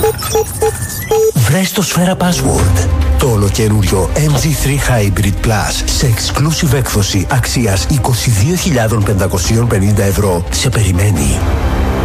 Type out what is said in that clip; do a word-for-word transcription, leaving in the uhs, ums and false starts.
Βρες το Σφαίρα Password. Το ολοκαίριο εμ τζι θρι Hybrid Plus σε exclusive έκδοση αξίας είκοσι δύο χιλιάδες πεντακόσια πενήντα ευρώ σε περιμένει.